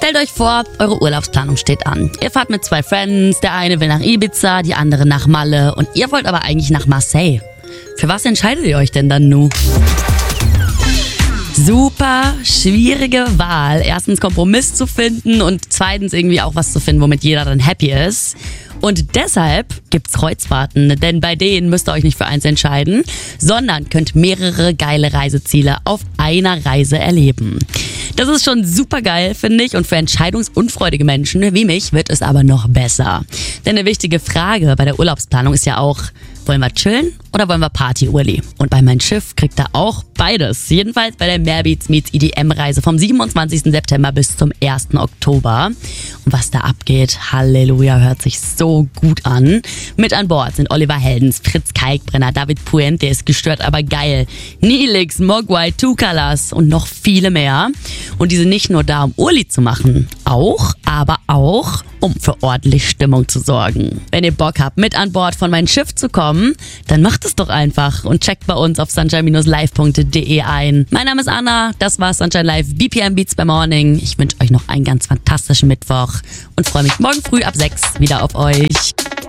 Stellt euch vor, eure Urlaubsplanung steht an. Ihr fahrt mit 2 Friends, der eine will nach Ibiza, die andere nach Malle und ihr wollt aber eigentlich nach Marseille. Für was entscheidet ihr euch denn dann nun? Super schwierige Wahl. Erstens Kompromiss zu finden und zweitens irgendwie auch was zu finden, womit jeder dann happy ist. Und deshalb gibt's Kreuzfahrten, denn bei denen müsst ihr euch nicht für eins entscheiden, sondern könnt mehrere geile Reiseziele auf einer Reise erleben. Das ist schon super geil, finde ich, und für entscheidungsunfreudige Menschen wie mich wird es aber noch besser. Denn eine wichtige Frage bei der Urlaubsplanung ist ja auch, wollen wir chillen oder wollen wir Party-Urli? Und bei Mein Schiff kriegt ihr auch beides. Jedenfalls bei der Meerbeats meets EDM-Reise vom 27. September bis zum 1. Oktober. Und was da abgeht, Halleluja, hört sich so gut an. Mit an Bord sind Oliver Heldens, Fritz Kalkbrenner, David Puentes, gestört aber geil, Nilix, Mogwai, Two Colors und noch viele mehr. Und die sind nicht nur da, um Urli zu machen, aber auch, um für ordentlich Stimmung zu sorgen. Wenn ihr Bock habt, mit an Bord von Mein Schiff zu kommen, dann macht es doch einfach und checkt bei uns auf sunshine-live.de ein. Mein Name ist Anna, das war Sunshine Live BPM Beats by Morning. Ich wünsche euch noch einen ganz fantastischen Mittwoch und freue mich morgen früh ab 6 wieder auf euch.